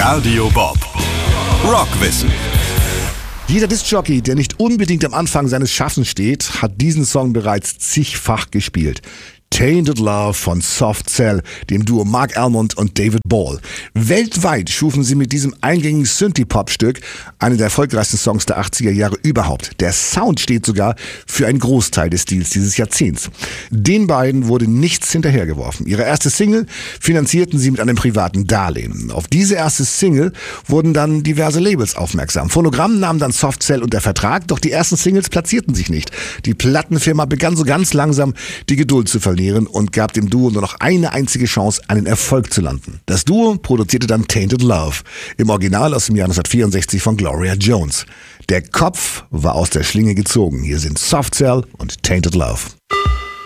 Radio Bob. Rockwissen. Jeder Diskjockey, der nicht unbedingt am Anfang seines Schaffens steht, hat diesen Song bereits zigfach gespielt. Tainted Love von Soft Cell, dem Duo Mark Almond und David Ball. Weltweit schufen sie mit diesem eingängigen Synthie-Pop-Stück einen der erfolgreichsten Songs der 80er Jahre überhaupt. Der Sound steht sogar für einen Großteil des Stils dieses Jahrzehnts. Den beiden wurde nichts hinterhergeworfen. Ihre erste Single finanzierten sie mit einem privaten Darlehen. Auf diese erste Single wurden dann diverse Labels aufmerksam. Phonogramm nahm dann Soft Cell unter Vertrag, doch die ersten Singles platzierten sich nicht. Die Plattenfirma begann so ganz langsam die Geduld zu verlieren und gab dem Duo nur noch eine einzige Chance, einen Erfolg zu landen. Das Duo produzierte dann Tainted Love, im Original aus dem Jahr 1964 von Gloria Jones. Der Kopf war aus der Schlinge gezogen. Hier sind Soft Cell und Tainted Love.